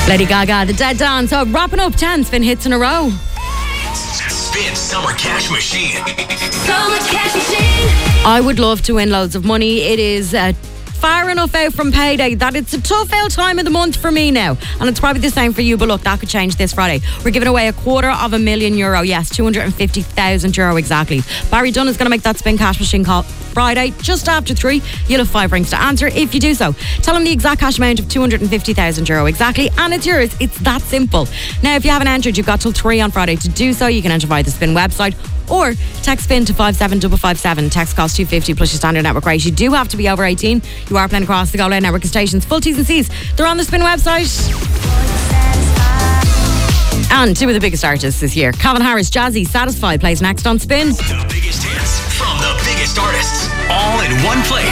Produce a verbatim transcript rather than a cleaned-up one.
Lady Gaga, The Dead Dawn. So wrapping up ten spin hits in a row. Spin Summer Cash Machine. Summer Cash Machine. I would love to win loads of money. It is uh, far enough out from payday that it's a tough out time of the month for me now. And it's probably the same for you, but look, that could change this Friday. We're giving away a quarter of a million euro. Yes, two hundred fifty thousand euro exactly. Barry Dunn is going to make that spin cash machine call Friday, just after three. You'll have five rings to answer if you do so. Tell them the exact cash amount of two hundred fifty thousand euro exactly, and it's yours. It's that simple. Now, if you haven't entered, you've got till three on Friday to do so. You can enter via the Spin website or text SPIN to five seven five five seven. Text costs two fifty plus your standard network rate. You do have to be over eighteen. You are playing across the Go Loud network of stations. Full T's and C's, they're on the Spin website. And two of the biggest artists this year. Calvin Harris, Jazzy, Satisfied plays next on Spin. The biggest hits from the biggest artists, all in one place.